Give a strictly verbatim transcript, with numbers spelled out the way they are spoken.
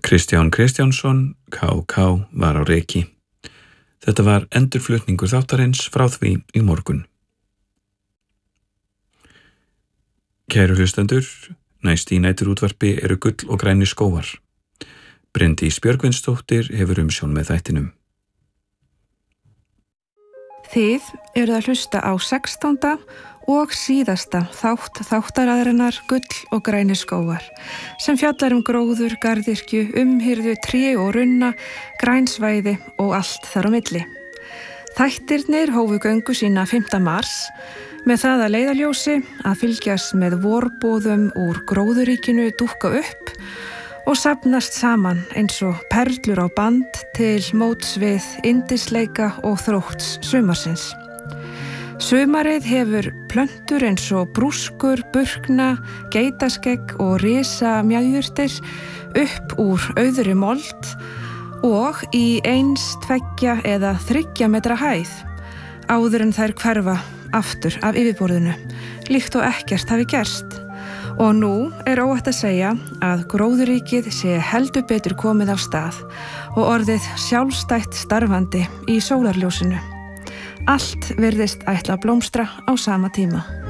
Kristján Kristjánsson, K K, var á reiki. Þetta var endurflutningur þáttarins frá því í morgun. Kæru hlustendur, næst í næturútvarpi eru Gull og grænir skógar. Bryndís Björgvinsdóttir hefur umsjón með þættinum. Þið eruð að hlusta á sextánda og síðasta þátt þáttaraðrinnar Gull og grænir skógar sem fjallar um gróður, garðyrkju, umhirðu, tré og runna, grænsvæði og allt þar á milli. Þættirnir hófu göngu sína fimmta mars með það að leiðarljósi að fylgjast með vorboðum úr gróðuríkinu dúkka upp og safnast saman eins og perlur á band til móts við yndisleika og þrótts sumarsins. Sumarið hefur plöntur eins og brúskur, burkna, geitaskegg og risa mjæjurtir upp úr auðri mold og í eins, tveggja eða þriggja metra hæð áður en þær hverfa aftur af yfirborðinu, líkt og ekkert hafi gerst. Og nú er óhætt að segja að gróðuríkið sé heldur betur komið af stað og orðið sjálfstætt starfandi í sólarljósinu. Allt virðist ætla að blómstra á sama tíma.